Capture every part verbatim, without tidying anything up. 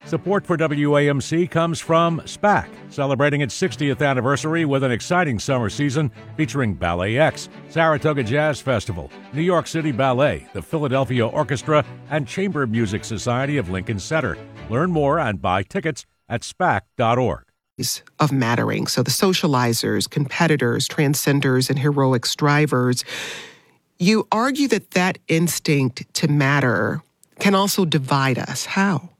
Support for W A M C comes from SPAC, celebrating its sixtieth anniversary with an exciting summer season featuring Ballet X, Saratoga Jazz Festival, New York City Ballet, the Philadelphia Orchestra, and Chamber Music Society of Lincoln Center. Learn more and buy tickets at spac dot org. Of mattering. So the socializers, competitors, transcenders, and heroic strivers. You argue that that instinct to matter can also divide us. How?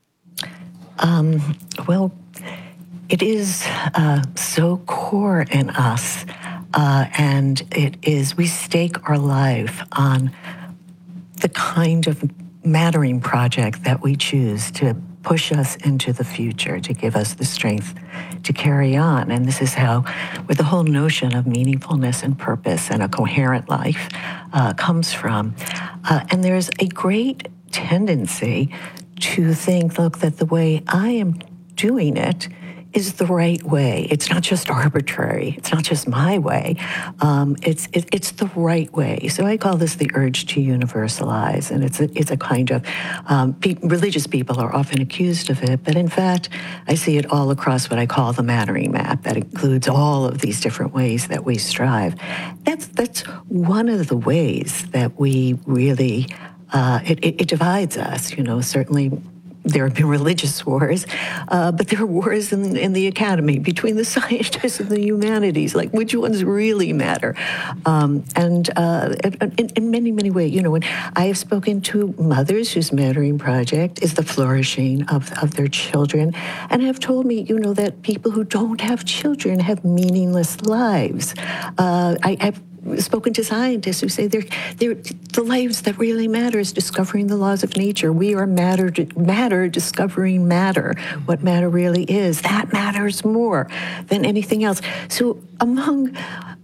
Um, well, it is uh, so core in us, uh, and it is, we stake our life on the kind of mattering project that we choose to push us into the future, to give us the strength to carry on. And this is how, where the whole notion of meaningfulness and purpose and a coherent life uh, comes from. Uh, and there's a great tendency to think, look, that the way I am doing it is the right way. It's not just arbitrary. It's not just my way. Um, it's it, it's the right way. So I call this the urge to universalize, and it's a, it's a kind of um, pe- religious people are often accused of it, but in fact, I see it all across what I call the mattering map. That includes all of these different ways that we strive. That's that's one of the ways that we really uh, it, it, it divides us. You know, certainly. There have been religious wars, uh, but there are wars in, in the academy between the scientists and the humanities, like which ones really matter. Um, and uh, in, in many, many ways, you know, and I have spoken to mothers whose mattering project is the flourishing of, of their children, and have told me, you know, that people who don't have children have meaningless lives. Uh, I, I've spoken to scientists who say they're, they're, the lives that really matter is discovering the laws of nature. We are matter, matter discovering matter, what matter really is. That matters more than anything else. So among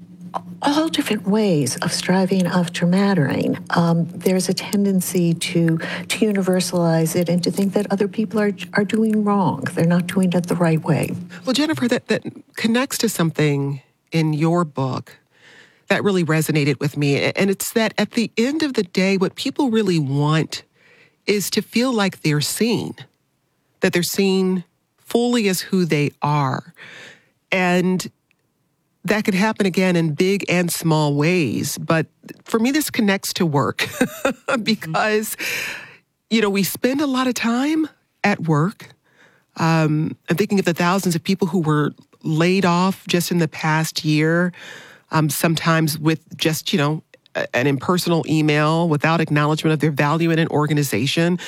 all different ways of striving after mattering, um, there's a tendency to to universalize it and to think that other people are are doing wrong. They're not doing it the right way. Well, Jennifer, that, that connects to something in your book that really resonated with me. And it's that at the end of the day, what people really want is to feel like they're seen, that they're seen fully as who they are. And that could happen again in big and small ways. But for me, this connects to work because, you know, we spend a lot of time at work. Um, I'm thinking of the thousands of people who were laid off just in the past year. Um, sometimes with just, you know, an impersonal email without acknowledgement of their value in an organization.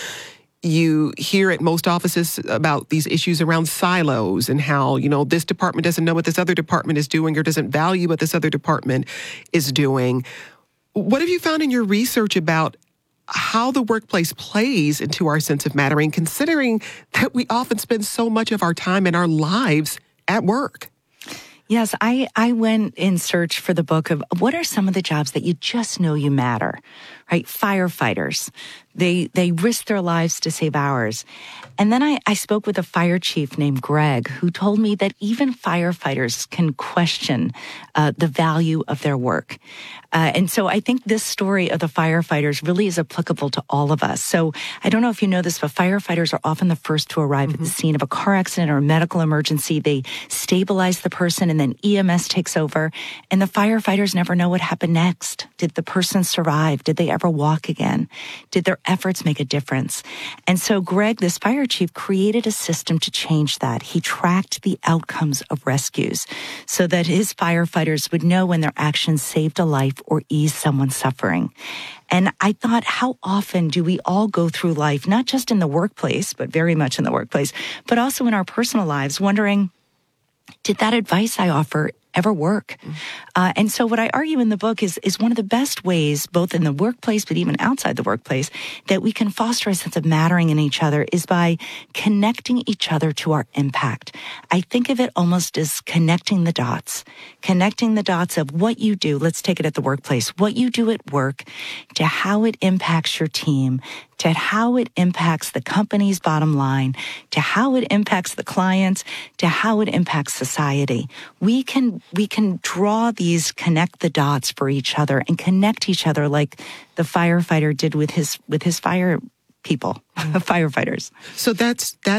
You hear at most offices about these issues around silos and how, you know, this department doesn't know what this other department is doing or doesn't value what this other department is doing. What have you found in your research about how the workplace plays into our sense of mattering, considering that we often spend so much of our time and our lives at work? Yes, I, I went in search for the book of what are some of the jobs that you just know you matter, right? Firefighters, they they risk their lives to save ours. And then I, I spoke with a fire chief named Greg who told me that even firefighters can question uh, the value of their work. Uh, and so I think this story of the firefighters really is applicable to all of us. So I don't know if you know this, but firefighters are often the first to arrive mm-hmm. at the scene of a car accident or a medical emergency. They stabilize the person and then E M S takes over. And the firefighters never know what happened next. Did the person survive? Did they ever walk again? Did their efforts make a difference? And so Greg, this fire chief, created a system to change that. He tracked the outcomes of rescues so that his firefighters would know when their actions saved a life or eased someone's suffering. And I thought, how often do we all go through life, not just in the workplace, but very much in the workplace, but also in our personal lives, wondering, did that advice I offer ever work? Mm-hmm. Uh, and so what I argue in the book is, is one of the best ways, both in the workplace, but even outside the workplace, that we can foster a sense of mattering in each other is by connecting each other to our impact. I think of it almost as connecting the dots, connecting the dots of what you do. Let's take it at the workplace, what you do at work to how it impacts your team, to how it impacts the company's bottom line, to how it impacts the clients, to how it impacts society. We can we can draw these, connect the dots for each other and connect each other like the firefighter did with his with his fire people, firefighters. So that's that.